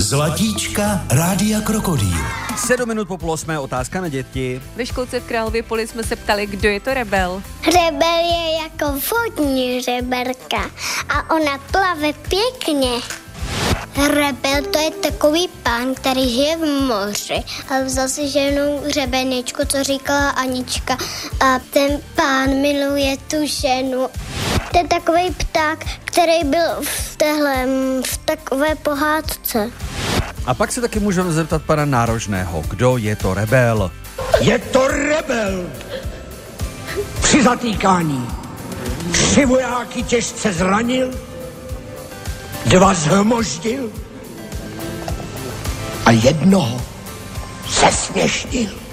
Zlatíčka Rádia Krokodýl. 7 minut po 8. Otázka na děti. Ve školce v Králově Poli jsme se ptali, kdo je to rebel. Rebel je jako vodní řeberka a ona plave pěkně. Rebel to je takový pán, který žije v moři a vzal si ženou řebeničku, co říkala Anička, a ten pán miluje tu ženu. To je takový pták, který byl v takové pohádce. A pak se taky můžeme zeptat pana Nárožného, kdo je to rebel? Je to rebel. Při zatýkání 3 vojáky těžce zranil, 2 zhmoždil a 1 zesměšnil.